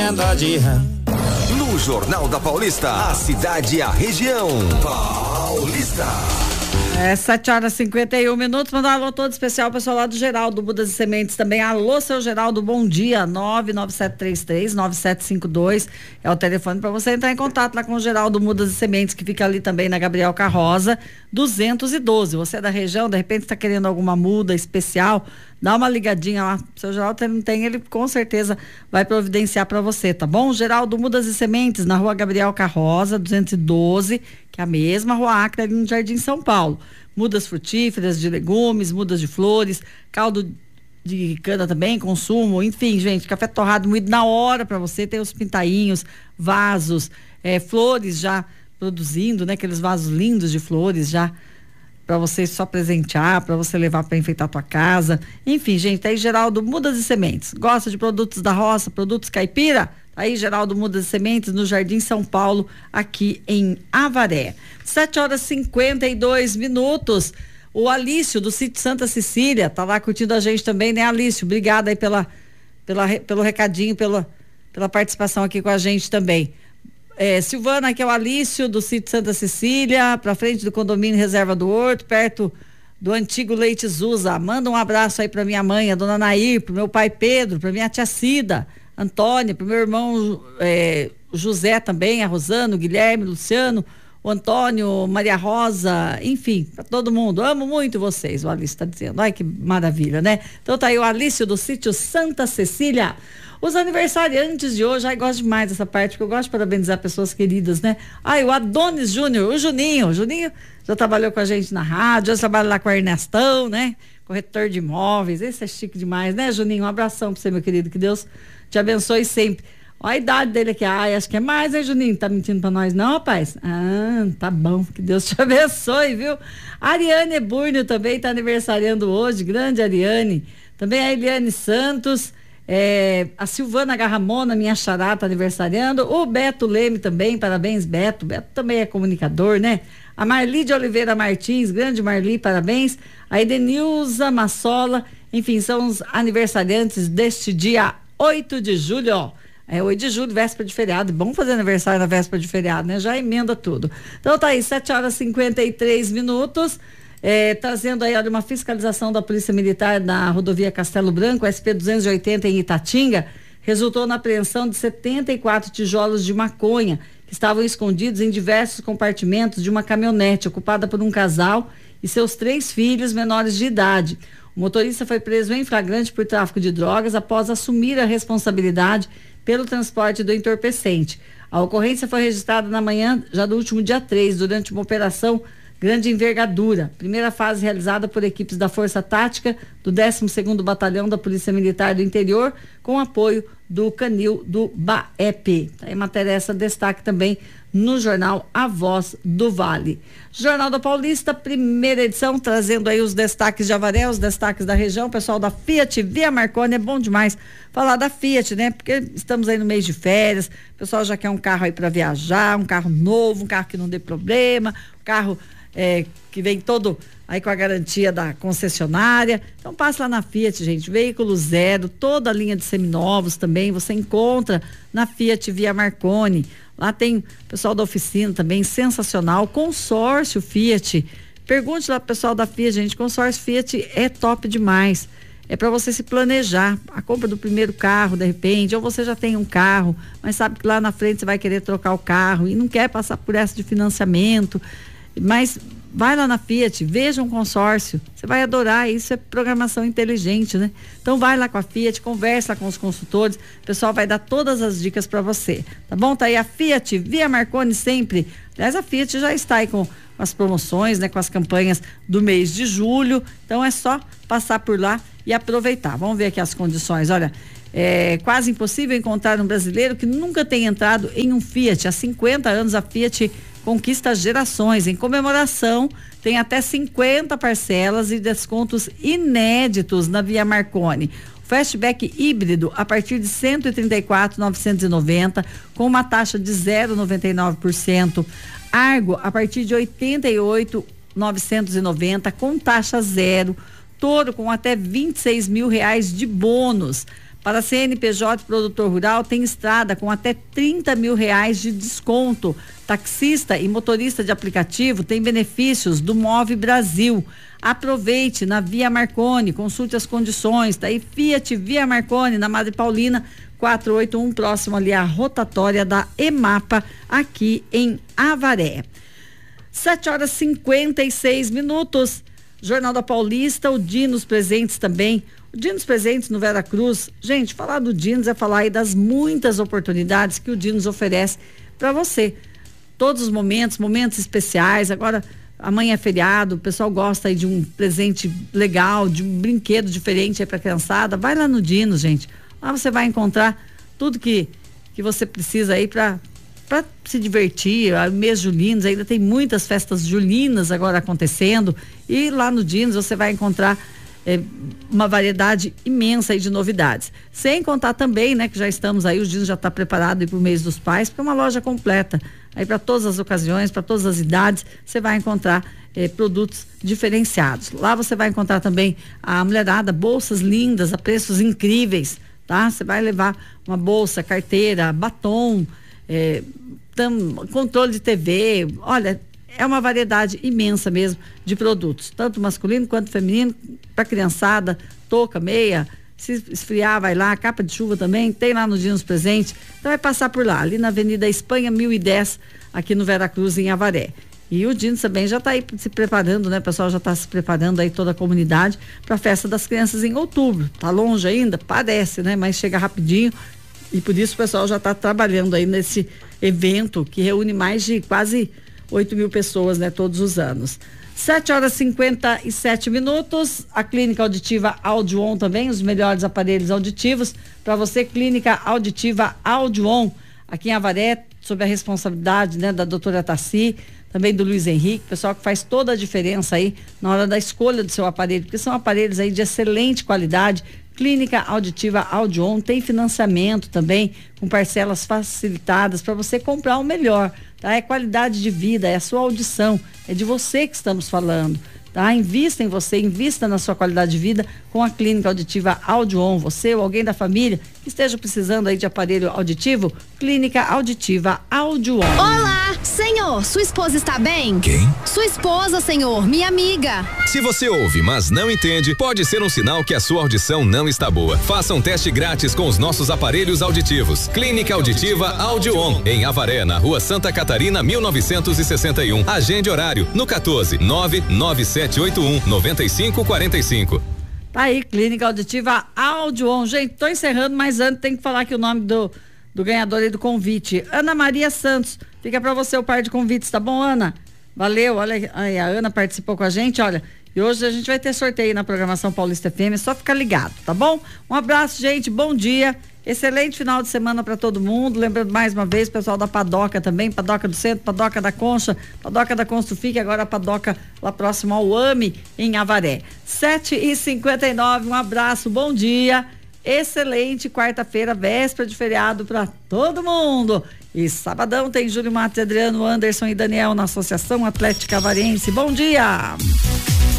emenda de rã. No Jornal da Paulista, a cidade e a região. Paulista. 7h51. Mandar um alô todo especial, pessoal lá do Geraldo Mudas e Sementes também. Alô, seu Geraldo, bom dia. 99733-9752 é o telefone para você entrar em contato lá com o Geraldo Mudas e Sementes, que fica ali também na Gabriel Carroza 212. Você é da região, de repente está querendo alguma muda especial, dá uma ligadinha lá. Seu Geraldo, ele não tem, ele com certeza vai providenciar para você, tá bom? Geraldo Mudas e Sementes, na rua Gabriel Carroza 212, que é a mesma rua Acre ali no Jardim São Paulo. Mudas frutíferas, de legumes, mudas de flores, caldo de cana também, consumo, enfim, gente, café torrado moído na hora para você. Tem os pintainhos, vasos, flores já produzindo, né? Aqueles vasos lindos de flores já para você só presentear, para você levar para enfeitar a tua casa. Enfim, gente, aí Geraldo Mudas e Sementes. Gosta de produtos da roça, produtos caipira? Aí Geraldo Mudas e Sementes no Jardim São Paulo, aqui em Avaré. 7h52. O Alício do Sítio Santa Cecília tá lá curtindo a gente também, né, Alício? Obrigada aí pelo recadinho, pela participação aqui com a gente também. Silvana, que é o Alício do Sítio Santa Cecília, pra frente do condomínio Reserva do Horto, perto do antigo Leite Zusa. Manda um abraço aí pra minha mãe, a dona Nair, pro meu pai Pedro, pra minha tia Cida, Antônia, pro meu irmão José também, a Rosana, o Guilherme, o Luciano, o Antônio, Maria Rosa, enfim, pra todo mundo. Amo muito vocês, o Alício tá dizendo. Ai, que maravilha, né? Então tá aí o Alício do Sítio Santa Cecília. Os aniversariantes de hoje, gosto demais dessa parte, porque eu gosto de parabenizar pessoas queridas, né? O Adonis Júnior, o Juninho já trabalhou com a gente na rádio, já trabalha lá com o Ernestão, né? Corretor de imóveis, esse é chique demais, né, Juninho? Um abração pra você, meu querido, que Deus te abençoe sempre. Olha a idade dele aqui, acho que é mais, hein, Juninho? Tá mentindo pra nós não, rapaz? Tá bom, que Deus te abençoe, viu? A Ariane Burnio também tá aniversariando hoje, grande Ariane. Também a Eliane Santos, a Silvana Garramona, minha xará, tá aniversariando. O Beto Leme também, parabéns, Beto. Beto também é comunicador, né? A Marli de Oliveira Martins, grande Marli, parabéns. A Edenilza Massola, enfim, são os aniversariantes deste dia 8 de julho, ó. 8 de julho, véspera de feriado. Bom fazer aniversário na véspera de feriado, né? Já emenda tudo. Então tá aí, 7h53. Trazendo aí, olha, uma fiscalização da Polícia Militar na rodovia Castelo Branco, SP-280 em Itatinga, resultou na apreensão de 74 tijolos de maconha que estavam escondidos em diversos compartimentos de uma caminhonete ocupada por um casal e seus 3 filhos menores de idade. O motorista foi preso em flagrante por tráfico de drogas após assumir a responsabilidade pelo transporte do entorpecente. A ocorrência foi registrada na manhã já do último dia 3, durante uma operação grande envergadura, primeira fase realizada por equipes da Força Tática do 12º Batalhão da Polícia Militar do Interior, com apoio do Canil do BAEP. Aí matéria essa, destaque também no jornal A Voz do Vale. Jornal da Paulista, primeira edição, trazendo aí os destaques de Avaré, os destaques da região. Pessoal da Fiat Via Marconi, é bom demais falar da Fiat, né? Porque estamos aí no mês de férias, o pessoal já quer um carro aí para viajar, um carro novo, um carro que não dê problema, um carro que vem todo aí com a garantia da concessionária. Então passa lá na Fiat, gente, veículo zero, toda a linha de seminovos também você encontra na Fiat Via Marconi. Lá tem o pessoal da oficina também, sensacional, consórcio Fiat. Pergunte lá pro pessoal da Fiat, gente, consórcio Fiat é top demais. É para você se planejar, a compra do primeiro carro, de repente, ou você já tem um carro, mas sabe que lá na frente você vai querer trocar o carro e não quer passar por essa de financiamento. Mas vai lá na Fiat, veja um consórcio, você vai adorar, isso é programação inteligente, né? Então vai lá com a Fiat, conversa com os consultores, o pessoal vai dar todas as dicas para você, tá bom? Tá aí a Fiat Via Marconi sempre. Aliás, a Fiat já está aí com as promoções, né? Com as campanhas do mês de julho, então é só passar por lá e aproveitar. Vamos ver aqui as condições, olha, é quase impossível encontrar um brasileiro que nunca tenha entrado em um Fiat. Há 50 anos a Fiat conquista gerações. Em comemoração, tem até 50 parcelas e descontos inéditos na Via Marconi. Fastback híbrido a partir de 134.990 com uma taxa de 0,99%. Argo a partir de 88.990 com taxa zero. Toro com até R$26.000 de bônus. Para CNPJ e produtor rural, tem estrada com até R$30 mil de desconto. Taxista e motorista de aplicativo tem benefícios do Move Brasil. Aproveite na Via Marconi, consulte as condições. Daí Fiat Via Marconi, na Madre Paulina, 481, próximo ali à rotatória da EMAPA, aqui em Avaré. 7h56. Jornal da Paulista, o Dinos Presentes também. O Dinos Presentes no Vera Cruz. Gente, falar do Dinos é falar aí das muitas oportunidades que o Dinos oferece para você. Todos os momentos especiais. Agora, amanhã é feriado, o pessoal gosta aí de um presente legal, de um brinquedo diferente aí pra criançada. Vai lá no Dinos, gente. Lá você vai encontrar tudo que você precisa aí para se divertir. O mês julinos, ainda tem muitas festas julinas agora acontecendo, e lá no Dinos você vai encontrar uma variedade imensa aí de novidades. Sem contar também, né, que já estamos aí, o Dinos já está preparado aí para o mês dos pais, para uma loja completa, aí para todas as ocasiões, para todas as idades, você vai encontrar produtos diferenciados. Lá você vai encontrar também a mulherada, bolsas lindas a preços incríveis, tá? Você vai levar uma bolsa, carteira, batom, controle de TV, olha, é uma variedade imensa mesmo de produtos, tanto masculino quanto feminino, para criançada, touca, meia, se esfriar vai lá, capa de chuva também, tem lá no Dinos Presente, então vai passar por lá, ali na Avenida Espanha 1010, aqui no Vera Cruz, em Avaré. E o Dinos também já está aí se preparando, né? O pessoal já está se preparando aí, toda a comunidade, para a festa das crianças em outubro. Tá longe ainda? Parece, né? Mas chega rapidinho. E por isso o pessoal já está trabalhando aí nesse evento que reúne mais de quase 8 mil pessoas, né? Todos os anos. 7h57. A Clínica Auditiva Audion também, os melhores aparelhos auditivos para você. Clínica Auditiva Audion, aqui em Avaré, sob a responsabilidade, né, da doutora Tassi, também do Luiz Henrique, pessoal que faz toda a diferença aí na hora da escolha do seu aparelho, porque são aparelhos aí de excelente qualidade. Clínica Auditiva Audion tem financiamento também, com parcelas facilitadas para você comprar o melhor, tá? É qualidade de vida, é a sua audição, é de você que estamos falando, tá? Invista em você, invista na sua qualidade de vida com a Clínica Auditiva Audion. Você ou alguém da família que esteja precisando aí de aparelho auditivo, Clínica Auditiva Audion. Olá, senhor, sua esposa está bem? Quem? Sua esposa, senhor, minha amiga. Se você ouve, mas não entende, pode ser um sinal que a sua audição não está boa. Faça um teste grátis com os nossos aparelhos auditivos. Clínica Auditiva Audion, em Avaré, na Rua Santa Catarina, 1961. Agende horário no 14-99781-9545. Tá aí, Clínica Auditiva Audion. Gente, tô encerrando, mas antes tem que falar aqui o nome do ganhador aí do convite. Ana Maria Santos. Fica pra você o par de convites, tá bom, Ana? Valeu, olha aí, a Ana participou com a gente, olha. E hoje a gente vai ter sorteio na programação Paulista FM, é só ficar ligado, tá bom? Um abraço, gente, bom dia. Excelente final de semana para todo mundo. Lembrando mais uma vez, pessoal da Padoca também, Padoca do Centro, Padoca da Concha, Padoca da Construfic, agora a Padoca lá próximo ao AME, em Avaré. 7h59, um abraço, bom dia. Excelente quarta-feira, véspera de feriado para todo mundo. E sabadão tem Júlio Matos, Adriano, Anderson e Daniel na Associação Atlética Avarense. Bom dia!